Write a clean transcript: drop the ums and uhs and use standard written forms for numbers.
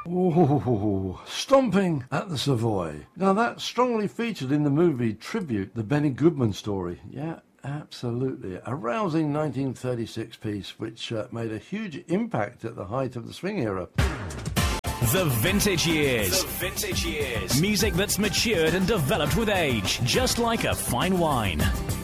Ooh, Stomping at the Savoy. Now that's strongly featured in the movie Tribute, the Benny Goodman story. Yeah, absolutely. A rousing 1936 piece which made a huge impact at the height of the swing era. The Vintage Years. The Vintage Years. Music that's matured and developed with age, just like a fine wine.